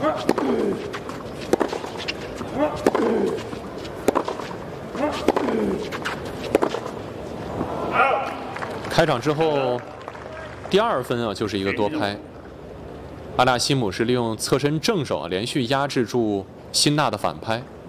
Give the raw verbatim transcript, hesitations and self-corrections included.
开场之后，第二分啊就是一个多拍。阿纳西姆是利用侧身正手啊连续压制住辛纳的反拍。